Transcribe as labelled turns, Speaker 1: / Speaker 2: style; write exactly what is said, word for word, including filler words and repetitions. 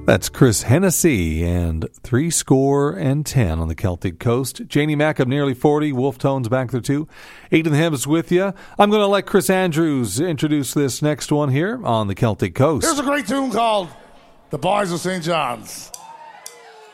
Speaker 1: That's Chris Hennessy and Three Score and Ten on the Celtic Coast. Janie Mack of Nearly forty, Wolf Tones back there too. Eight in the Hymns with you. I'm going to let Chris Andrews introduce this next one here on the Celtic Coast.
Speaker 2: Here's a great tune called The Boys of Saint John's.